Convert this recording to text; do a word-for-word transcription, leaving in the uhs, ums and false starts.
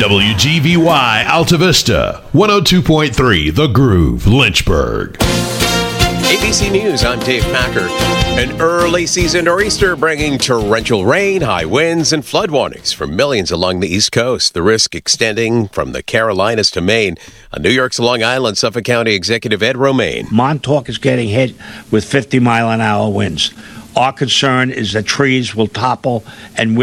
W G V Y Alta Vista, one oh two point three The Groove, Lynchburg. A B C News, I'm Dave Packer. An early season nor'easter bringing torrential rain, high winds, and flood warnings for millions along the East Coast. The risk extending from the Carolinas to Maine. On New York's Long Island, Suffolk County Executive Ed Romaine. Montauk is getting hit with fifty mile an hour winds. Our concern is that trees will topple and